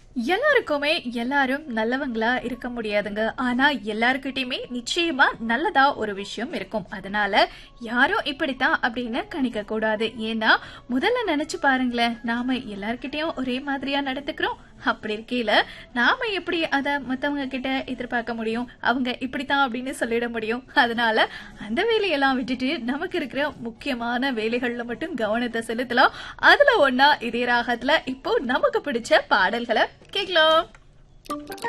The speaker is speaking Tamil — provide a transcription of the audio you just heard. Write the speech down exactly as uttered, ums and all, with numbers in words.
எல்லாருக்குமே எல்லாரும் நல்லவங்களா இருக்க முடியாதுங்க. ஆனா எல்லார்கிட்டயுமே நிச்சயமா நல்லதா ஒரு விஷயம் இருக்கும். அதனால யாரும் இப்படித்தான் அப்படின்னு கணிக்க கூடாது. ஏன்னா முதல்ல நினைச்சு பாருங்களேன், நாம எல்லார்கிட்டயும் ஒரே மாதிரியா நடந்துக்கிறோம். அப்படி இருக்கையில நாம எப்படி அத மத்தவங்க கிட்ட எதிர்பார்க்க முடியும்? அவங்க இப்படித்தான் அப்படின்னு சொல்லிட முடியும். அதனால அந்த வேலையெல்லாம் விட்டுட்டு நமக்கு இருக்கிற முக்கியமான வேலைகள்ல மட்டும் கவனத்தை செலுத்தலாம். அதுல ஒன்னா இதே ராகத்துல இப்போ நமக்கு பிடிச்ச பாடல்களை கேட்கலாம்.